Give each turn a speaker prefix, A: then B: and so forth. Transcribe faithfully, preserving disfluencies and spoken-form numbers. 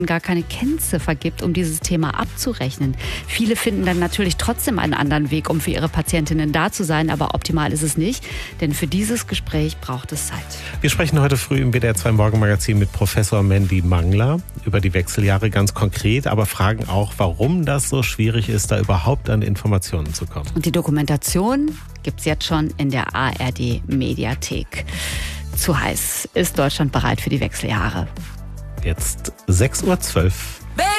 A: gar keine Kennziffer gibt, um dieses Thema abzurechnen. Viele finden dann natürlich trotzdem einen anderen Weg, um für ihre Patientinnen da zu sein, aber optimal ist es nicht, denn für dieses Gespräch braucht es Zeit.
B: Wir sprechen heute früh im W D R zwei Morgenmagazin mit Professor Mandy Mangler über die Wechseljahre ganz konkret, aber fragen auch, warum das so schwierig ist, da überhaupt an Informationen zu kommen.
A: Und die Dokumentation gibt's jetzt schon in der A R D-Mediathek. Zu heiß. Ist Deutschland bereit für die Wechseljahre?
B: Jetzt sechs Uhr zwölf.